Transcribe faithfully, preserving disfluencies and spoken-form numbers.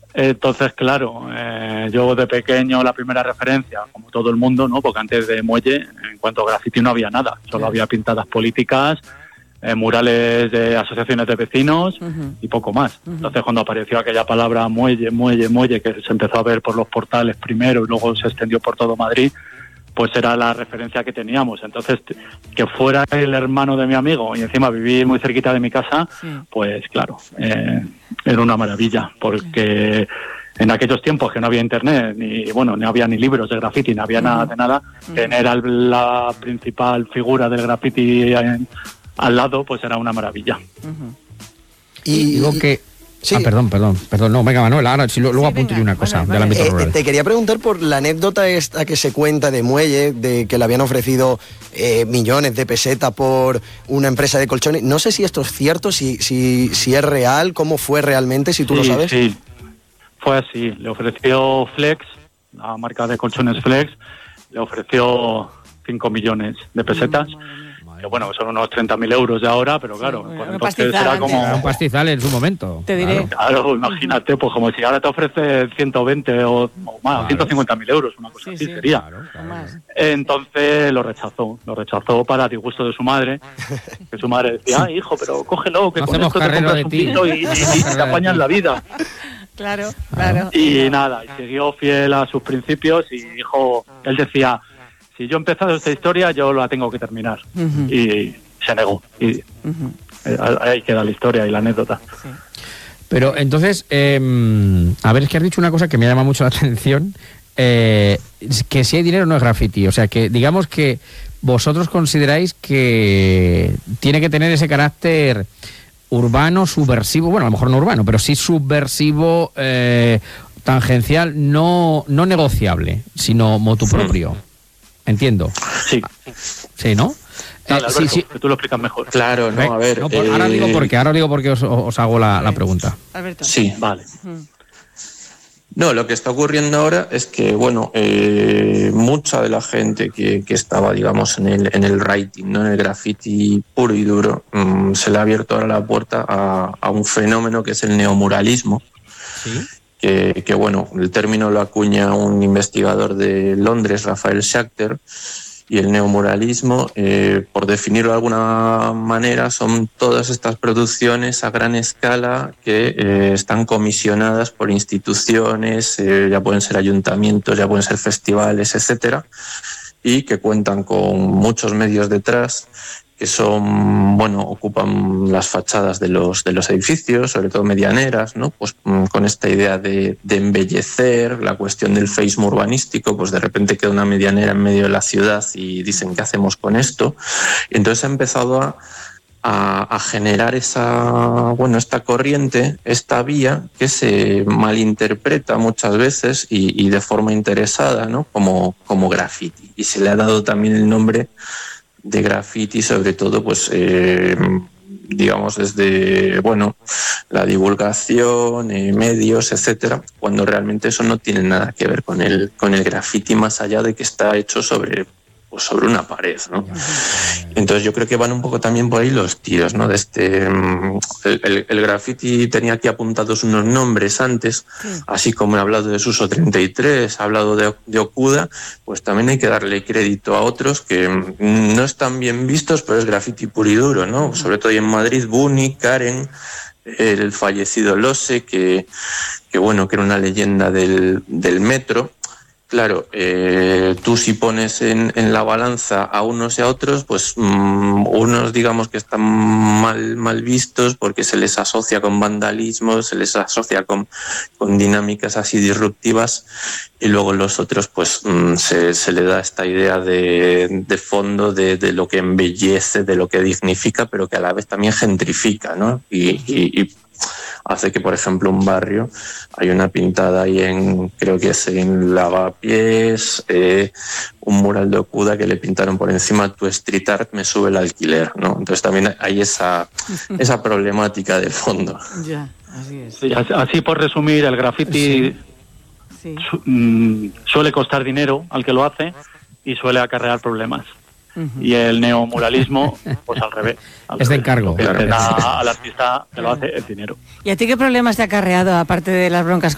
Entonces, claro, eh, yo de pequeño la primera referencia, como todo el mundo, ¿no? Porque antes de Muelle, en cuanto a graffiti no había nada, solo había pintadas políticas, eh, murales de asociaciones de vecinos uh-huh. y poco más. Uh-huh. Entonces, cuando apareció aquella palabra Muelle, Muelle, Muelle, que se empezó a ver por los portales primero y luego se extendió por todo Madrid, pues era la referencia que teníamos. Entonces, que fuera el hermano de mi amigo y encima vivir muy cerquita de mi casa, sí. pues claro, eh, era una maravilla, porque sí. en aquellos tiempos que no había internet, ni bueno, no había ni libros de graffiti, no había uh-huh. nada de nada, uh-huh. tener al, la principal figura del graffiti en, al lado, pues era una maravilla. Uh-huh. Y digo que... Sí. Ah, perdón, perdón, perdón, no, venga Manuel, ahora si luego sí, apunto yo una cosa vale, vale. del ámbito eh, rural. Te quería preguntar por la anécdota esta que se cuenta de Muelle, de que le habían ofrecido eh, millones de pesetas por una empresa de colchones. No sé si esto es cierto, si, si, si es real, cómo fue realmente, si tú sí, lo sabes. Sí, fue así, le ofreció Flex, la marca de colchones Flex, le ofreció cinco millones de pesetas. Mm. Que bueno, son unos treinta mil euros de ahora, pero claro, sí, bueno, pues entonces era como... Era un pastizal en su momento. Te diré. Claro, claro, imagínate, pues como si ahora te ofrece ciento veinte o, o más, claro. ciento cincuenta mil euros, una cosa sí, así sí, sería. Claro, claro. Entonces lo rechazó, lo rechazó para disgusto de su madre, que su madre decía, ay hijo, pero cógelo, que no con esto te compras un piso y, y, y te apañas la vida. Claro, claro. Y nada, y siguió fiel a sus principios y dijo, él decía... Si yo he empezado esta historia, yo la tengo que terminar. Uh-huh. Y se negó. Y uh-huh. ahí queda la historia y la anécdota. Sí. Pero entonces, eh, a ver, es que has dicho una cosa que me llama mucho la atención, eh, que si hay dinero no es graffiti. O sea, que digamos que vosotros consideráis que tiene que tener ese carácter urbano, subversivo, bueno, a lo mejor no urbano, pero sí subversivo, eh, tangencial, no, no negociable, sino motu propio. Sí. Entiendo. Sí. Sí, ¿no? Dale, Alberto, sí, sí. Que tú lo explicas mejor. Claro, no, a ver. No, por, eh... Ahora digo porque, ahora digo porque os, os hago la, la pregunta. Alberto. Sí. Vale. No, lo que está ocurriendo ahora es que, bueno, eh, mucha de la gente que, que estaba, digamos, en el, en el writing, ¿no? En el graffiti puro y duro, mmm, se le ha abierto ahora la puerta a, a un fenómeno que es el neomuralismo. Sí. Que, que bueno, el término lo acuña un investigador de Londres, Rafael Schachter, y el neomuralismo, eh, por definirlo de alguna manera, son todas estas producciones a gran escala que eh, están comisionadas por instituciones, eh, ya pueden ser ayuntamientos, ya pueden ser festivales, etcétera, y que cuentan con muchos medios detrás, que son, bueno, ocupan las fachadas de los de los edificios, sobre todo medianeras, ¿no? Pues con esta idea de, de embellecer, la cuestión del feísmo urbanístico, pues de repente queda una medianera en medio de la ciudad y dicen, ¿qué hacemos con esto? Y entonces ha empezado a, a, a generar esa, bueno, esta corriente, esta vía que se malinterpreta muchas veces y, y de forma interesada, ¿no? Como, como graffiti. Y se le ha dado también el nombre de graffiti, sobre todo, pues, eh, digamos, desde, bueno, la divulgación, eh, medios, etcétera, cuando realmente eso no tiene nada que ver con el, con el graffiti, más allá de que está hecho sobre, pues, sobre una pared, ¿no? Entonces yo creo que van un poco también por ahí los tiros, ¿no? De este, el, el, el graffiti tenía aquí apuntados unos nombres antes, sí. Así como he hablado de Suso treinta y tres, he hablado de, de Okuda, pues también hay que darle crédito a otros que no están bien vistos, pero es graffiti puro y duro, ¿no? Sobre todo ahí en Madrid, Buni, Karen, el fallecido Lose, que, que bueno, que era una leyenda del, del metro. Claro, eh, tú si pones en, en la balanza a unos y a otros, pues mmm, unos digamos que están mal, mal vistos porque se les asocia con vandalismo, se les asocia con, con dinámicas así disruptivas, y luego los otros pues mmm, se, se le da esta idea de, de fondo de, de lo que embellece, de lo que dignifica, pero que a la vez también gentrifica, ¿no? Y, y, y hace que, por ejemplo, un barrio, hay una pintada ahí en, creo que es en Lavapiés, eh, un mural de Okuda que le pintaron por encima, tu street art me sube el alquiler, ¿no? Entonces también hay esa, esa problemática de fondo. Ya, así es. Sí, así por resumir, el graffiti sí. Su, mm, suele costar dinero al que lo hace y suele acarrear problemas. Uh-huh. Y el neomuralismo, pues al revés. Al es de revés. encargo. Lo que claro. da al artista que lo hace el dinero. ¿Y a ti qué problemas te ha acarreado, aparte de las broncas